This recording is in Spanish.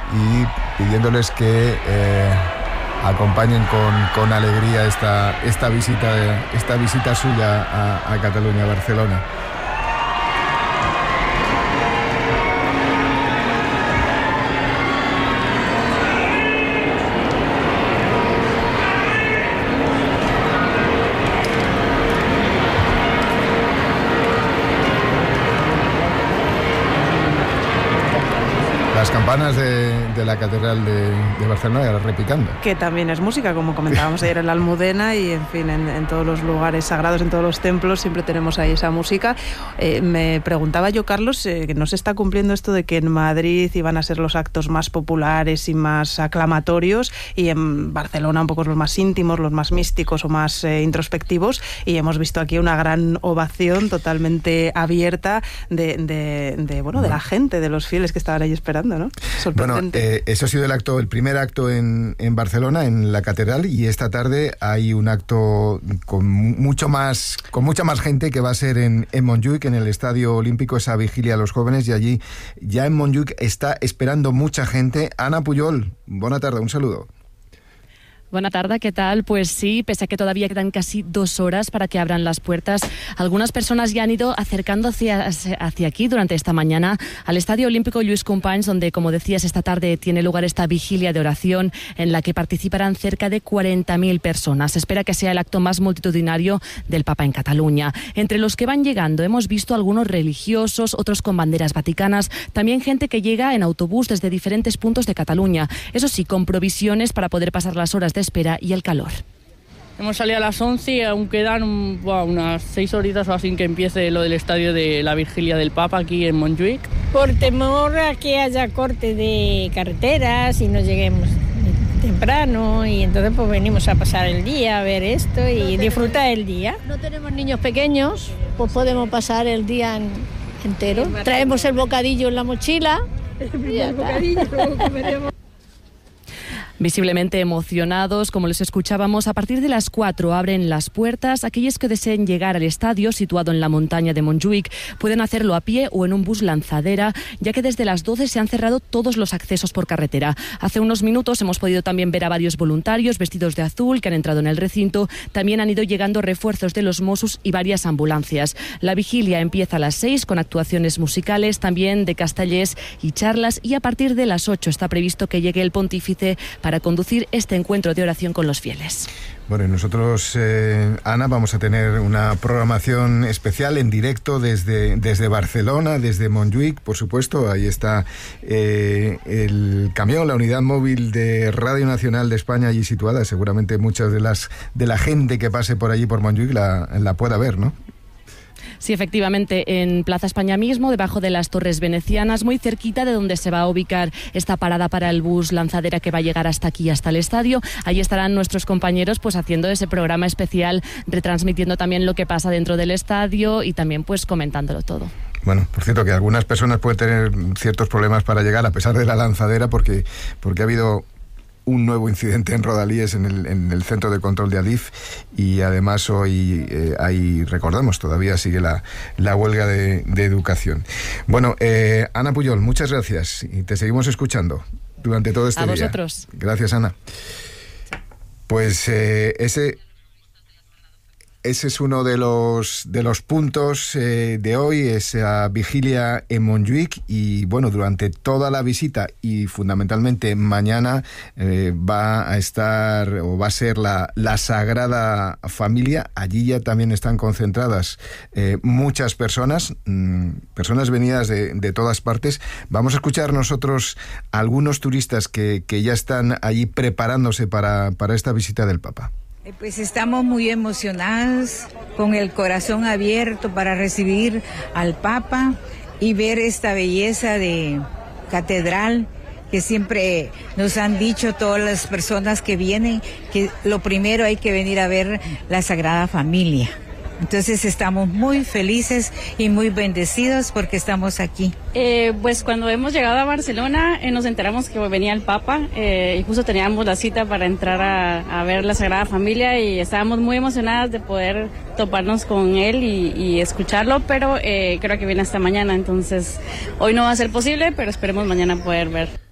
y pidiéndoles que acompañen con alegría esta visita suya a Cataluña, a Barcelona. Las campanas de la Catedral de Barcelona repicando. Que también es música, como comentábamos ayer en la Almudena y, en fin, en todos los lugares sagrados, en todos los templos, siempre tenemos ahí esa música. Me preguntaba yo, Carlos, que no se está cumpliendo esto de que en Madrid iban a ser los actos más populares y más aclamatorios, y en Barcelona un poco los más íntimos, los más místicos o más introspectivos, y hemos visto aquí una gran ovación totalmente abierta de la gente, de los fieles que estaban ahí esperando, ¿no? Bueno, eso ha sido el primer acto en Barcelona, en la Catedral, y esta tarde hay un acto con mucha más gente, que va a ser en Montjuïc, en el Estadio Olímpico, esa vigilia a los jóvenes, y allí ya en Montjuïc está esperando mucha gente. Ana Pujol, buena tarde, un saludo. Buena tarde, ¿qué tal? Pues sí, pese a que todavía quedan casi 2 horas para que abran las puertas, algunas personas ya han ido acercando hacia aquí durante esta mañana al Estadio Olímpico Lluís Companys, donde, como decías, esta tarde tiene lugar esta vigilia de oración en la que participarán cerca de 40.000 personas. Se espera que sea el acto más multitudinario del Papa en Cataluña. Entre los que van llegando hemos visto algunos religiosos, otros con banderas vaticanas, también gente que llega en autobús desde diferentes puntos de Cataluña. Eso sí, con provisiones para poder pasar las horas de espera y el calor. Hemos salido a las 11 y aún quedan unas 6 horitas o así que empiece lo del estadio de la Vigilia del Papa aquí en Montjuïc. Por temor a que haya corte de carreteras y no lleguemos temprano, y entonces pues venimos a pasar el día, a ver esto y disfrutar el día. No tenemos niños pequeños, pues podemos pasar el día entero. Traemos el bocadillo en la mochila. El bocadillo, luego comeremos. Visiblemente emocionados, como les escuchábamos, a partir de las 4 abren las puertas. Aquellos que deseen llegar al estadio, situado en la montaña de Montjuïc, pueden hacerlo a pie o en un bus lanzadera, ya que desde las 12 se han cerrado todos los accesos por carretera. Hace unos minutos hemos podido también ver a varios voluntarios vestidos de azul que han entrado en el recinto. También han ido llegando refuerzos de los Mossos y varias ambulancias. La vigilia empieza a las 6 con actuaciones musicales, también de castellers y charlas, y a partir de las 8 está previsto que llegue el pontífice para conducir este encuentro de oración con los fieles. Bueno, y nosotros, Ana, vamos a tener una programación especial en directo desde Barcelona, desde Montjuïc, por supuesto. Ahí está el camión, la unidad móvil de Radio Nacional de España allí situada. Seguramente muchas de la gente que pase por allí, por Montjuïc, la pueda ver, ¿no? Sí, efectivamente, en Plaza España mismo, debajo de las Torres Venecianas, muy cerquita de donde se va a ubicar esta parada para el bus lanzadera que va a llegar hasta aquí, hasta el estadio. Allí estarán nuestros compañeros pues haciendo ese programa especial, retransmitiendo también lo que pasa dentro del estadio y también pues comentándolo todo. Bueno, por cierto, que algunas personas pueden tener ciertos problemas para llegar a pesar de la lanzadera porque ha habido un nuevo incidente en Rodalies, en el centro de control de Adif, y además hoy ahí, recordamos, todavía sigue la huelga de educación. Bueno, Ana Pujol, muchas gracias y te seguimos escuchando durante todo este día. A vosotros. Gracias, Ana. Pues ese es uno de los puntos de hoy, esa vigilia en Montjuïc, y bueno, durante toda la visita y fundamentalmente mañana va a ser la Sagrada Familia. Allí ya también están concentradas muchas personas venidas de todas partes. Vamos a escuchar nosotros a algunos turistas que ya están allí preparándose para esta visita del Papa. Pues estamos muy emocionados, con el corazón abierto para recibir al Papa y ver esta belleza de catedral que siempre nos han dicho todas las personas que vienen, que lo primero hay que venir a ver la Sagrada Familia. Entonces estamos muy felices y muy bendecidos porque estamos aquí. Pues cuando hemos llegado a Barcelona nos enteramos que venía el Papa y justo teníamos la cita para entrar a ver la Sagrada Familia y estábamos muy emocionadas de poder toparnos con él y escucharlo, pero creo que viene hasta mañana, entonces hoy no va a ser posible, pero esperemos mañana poder ver.